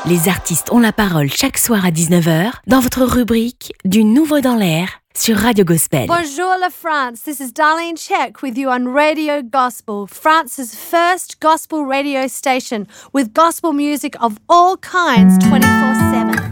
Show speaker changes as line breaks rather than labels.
Les artistes ont la parole chaque soir à 19h dans votre rubrique Du Nouveau dans l'air sur Radio Gospel.
Bonjour la France, this is Darlene Check with you on Radio Gospel, France's first gospel radio station with gospel music of all kinds 24/7.